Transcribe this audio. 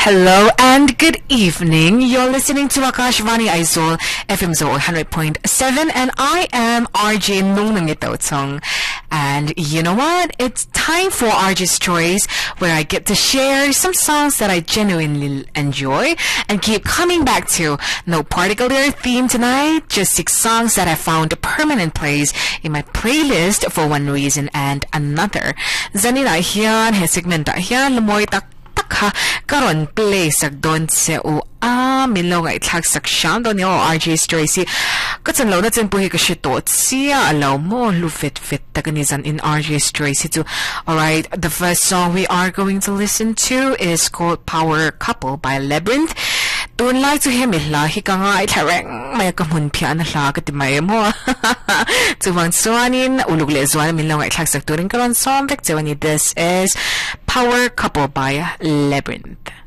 Hello and good evening. You're listening to Akashvani Aizawl FM Zol 100.7 and I am RJ Nongnangitotong. And you know what? It's time for RJ Stories, where I get to share some songs that I genuinely enjoy and keep coming back to. No particular theme tonight, just 6 songs that I found a permanent place in my playlist for one reason and another. Zanina hiyan, he segment hiyan, lumoy ha karon play sagdon se o minlo nga itlhag saksyan don yo RJ Tracy katsan law na chen puhi ka shitot siya allow mo lufit fit taganizan in RJ Tracy too. Alright, the first song we are going to listen to is called Power Couple by Labyrinth. Don't like to hear me la hika nga ithareng may kamun pian la katimay mo tuwang suanin ulugle zuan minlo nga itlhag sakturin karon song victor. This is Power Couple by Labyrinth.